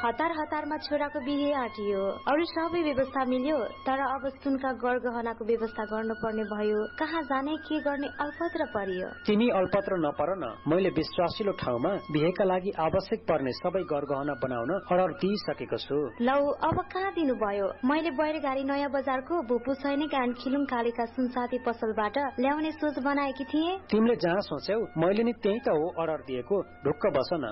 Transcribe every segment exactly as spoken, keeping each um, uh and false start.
हतार हतारमा छोराको बिहे आँटियो। अरू सबै व्यवस्था मिल्यो, तर अब सुनका गरगहनाको व्यवस्था गर्नुपर्ने भयो। कहाँ जाने, के गर्ने अल्पत्र परियो। तिमी अल्पत्र नपर न। मैले विश्वासिलो ठाउँमा बिहेका लागि आवश्यक पर्ने सबै गरगहना बनाउन अर्डर दिइसकेको छु। लौ, अब कहाँ दिनुभयो? मैले बैरगाडी नयाँ बजारको भूपू सैनिक एन्ड खिलुङ कालीका सुनसाथी पसलबाट ल्याउने सोच बनाएकी थिए। तिमीले जहाँ सोच्यौ मैले नि त्यही त हो अर्डर दिएको। ढुक्क बस न।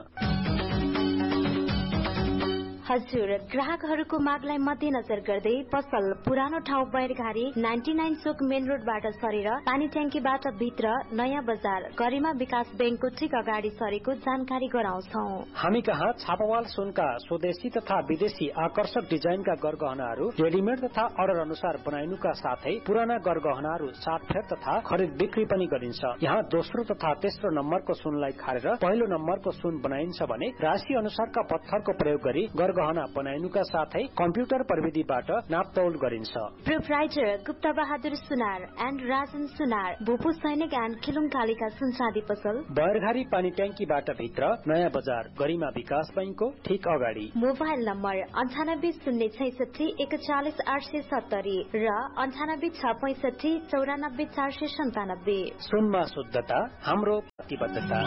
हजुर, ग्राहकहरूको मागलाई मध्यनजर गर्दै पसल पुरानो ठाउँ बैरघारी नाइन्टी नाइन चोक मेन रोडबाट सरेर पानी ट्याङ्कीबाट भित्र नयाँ बजार गरिमा विकास बैंकको ठिक अगाडि सरेको जानकारी गराउँछौ। हामी कहाँ छापावाल सुनका स्वदेशी तथा विदेशी आकर्षक डिजाइनका गरगहनाहरू रेडिमेड तथा अर्डर अनुसार बनाइनुका साथै पुराना गरगहनाहरू साटफेर तथा खरिद बिक्री पनि गरिन्छ। यहाँ दोस्रो तथा तेस्रो नम्बरको सुनलाई खारेर पहिलो नम्बरको सुन बनाइन्छ भने राशि अनुसारका पत्थरको प्रयोग गरी गहना बनाइनुका साथै कम्प्युटर प्रविधिबाट नापतौल गरिन्छ। Proprietor Gupta Bahadur Sunar and Rajan सुनार, भूपू सैनिक एन्ड खिलुङ कालीका सुनसादी पसल बैरघारी पानी ट्याङ्कीबाट भित्र नयाँ बजार गरिमा विकास बैंकको ठिक अगाडि। मोबाइल नम्बर अन्ठानब्बे शून्य छैसठी एकचालिस आठ सय सत्तरी र अन्ठानब्बे छ पैसठी चौरानब्बे चार सय सन्तानब्बे। सुनमा शुद्धता हाम्रो प्रतिबद्धता।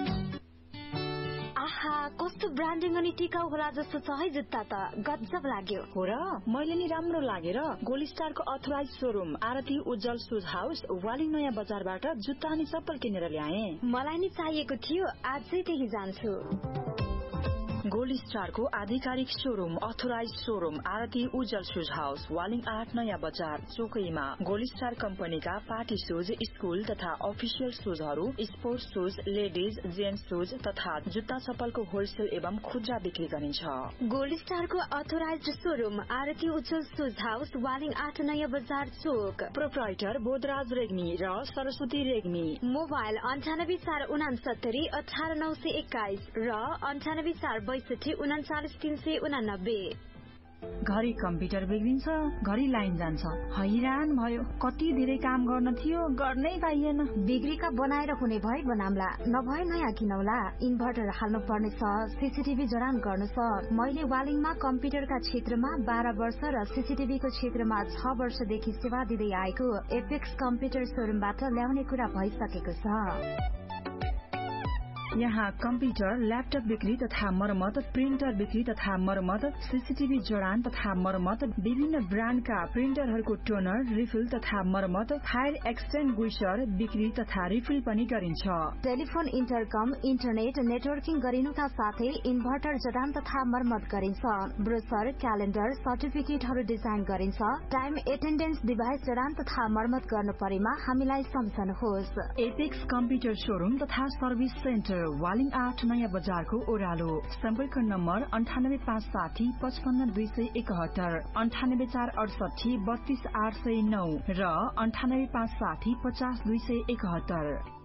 आहा, कस्तो ब्रान्डिङ अनि टिकाउ होला जस्तो छ है जुत्ता त। गजब लाग्यो। हो र, मैले नि राम्रो लागेर गोल्ड स्टारको अथोराइज शोरूम आरती उज्जवल सुज हाउस वाली नयाँ बजारबाट जुत्ता अनि चप्पल किनेर ल्याए। मलाई नि चाहिएको थियो, आजै त्यही जान्छु। गोल्ड स्टारको आधिकारिक शोरूम अथोराइज शोरूम आरती उज्जवल सुज हाउस वालिङ आठ नयाँ बजार चोकैमा। गोल्ड स्टार कम्पनीका पार्टी सुज, स्कूल तथा अफिसियल सुजहरू, sports shoes, ladies gents shoes तथा जुत्ता चप्पलको होलसेल एवं खुद्रा बिक्री गरिन्छ। गोल्ड स्टारको अथोराइज शोरूम आरती उज्जवल सुज हाउस वालिङ आठ नयाँ बजार चोक। प्रोप्राइटर बोधराज रेग्मी र सरस्वती रेग्मी। मोबाइल अन्ठानब्बे चार उनासत्तरी अठार नौ सय एक्काइस र अन्ठानब्बे चार बैसठी उनाचालिस तीन सय उनानब्बे। घरि कम्प्युटर बिग्रिन्छ, घरि लाइन जान्छ। हैरान भयो, कति धेरै काम गर्न थियो, गर्नै पाइएन। बिग्रीका बनाएर हुने भए बनाम्ला, नभए नयाँ किनौला। इन्भर्टर हाल्नु पर्ने छ, सीसीटीभी जडान गर्नु छ। मैले वालिङमा कम्प्युटरका क्षेत्रमा बाह्र वर्ष र सीसीटीभीको क्षेत्रमा छ वर्षदेखि सेवा दिँदै आएको एपेक्स कम्प्युटर शोरूमबाट ल्याउने कुरा भइसकेको छ। यहाँ कम्प्युटर, ल्यापटप बिक्री तथा मरम्मत, प्रिन्टर बिक्री तथा मरम्मत, सीसीटीभी जडान तथा मरम्मत, विभिन्न ब्रान्डका प्रिन्टरहरूको टोनर, रिफिल तथा मरम्मत, फायर एक्सटेन्गुइसर बिक्री तथा रिफिल पनि गरिन्छ। टेलिफोन, इन्टरकम, इन्टरनेट नेटवर्किङ गरिनुका साथै इन्भर्टर जडान तथा मरम्मत गरिन्छ। ब्रोसर, क्यालेन्डर, सर्टिफिकेटहरू डिजाइन गरिन्छ। टाइम एटेन्डेन्स डिभाइस जडान तथा मरम्मत गर्नु परेमा हामीलाई सम्झनुहोस्। एपेक्स कम्प्युटर शोरूम तथा सर्भिस सेन्टर वालिङ आठ नयाँ बजारको ओह्रालो। सम्पर्क नम्बर अन्ठानब्बे पाँच साठी पचपन्न दुई सय एकहत्तर, अन्ठानब्बे चार अडसठी बत्तीस आठ सय नौ र अन्ठानब्बे पाँच साठी पचास दुई सय एकहत्तर।